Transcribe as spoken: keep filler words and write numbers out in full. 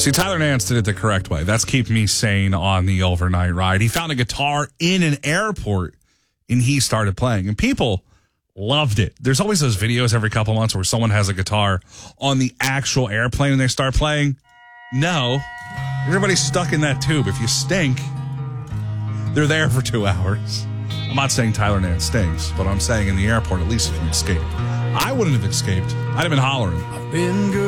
See, Tyler Nance did it the correct way. That's keep me sane on the overnight ride. He found a guitar in an airport, and he started playing. And people loved it. There's always those videos every couple months where someone has a guitar on the actual airplane and they start playing. No. Everybody's stuck in that tube. If you stink, they're there for two hours. I'm not saying Tyler Nance stinks, but I'm saying in the airport, at least if you escape. I wouldn't have escaped. I'd have been hollering. I've been good.